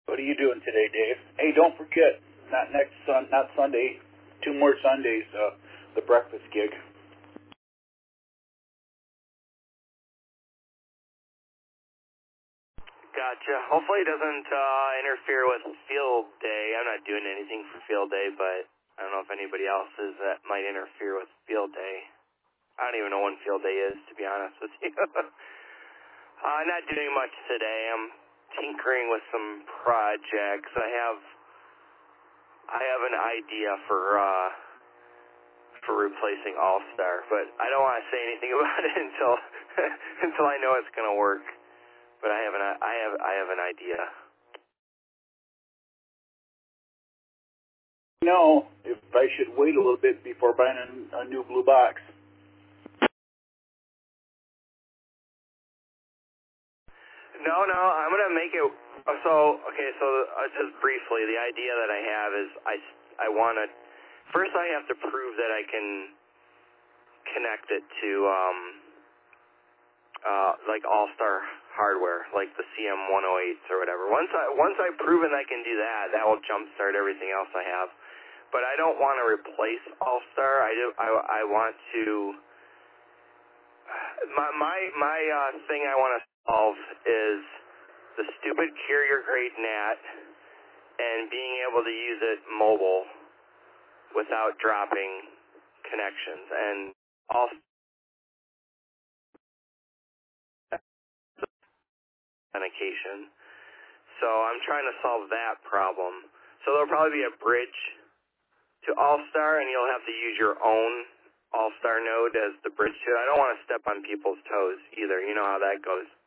What are you doing today, Dave? Hey, don't forget, not Sunday, 2 more Sundays, the breakfast gig. Gotcha. Hopefully it doesn't interfere with field day. I'm not doing anything for field day, but I don't know if anybody else is that might interfere with field day. I don't even know when field day is, to be honest with you. I'm not doing much today. I'm tinkering with some projects. I have an idea for replacing All-Star, but I don't want to say anything about it until until I know it's going to work. But I have an idea. No, if I should wait a little bit before buying a new blue box. No, I'm going to make it, so just briefly, the idea that I have is I want to, first I have to prove that I can connect it to, like All-Star hardware, like the CM108s or whatever. Once I've proven I can do that, that will jumpstart everything else I have. But I don't want to replace All-Star. I want to, my thing I want to solve is the stupid carrier grade NAT and being able to use it mobile without dropping connections, and also authentication. So I'm trying to solve that problem. So there'll probably be a bridge to All-Star, and you'll have to use your own All-Star node as the bridge to it. I don't want to step on people's toes either. You know how that goes.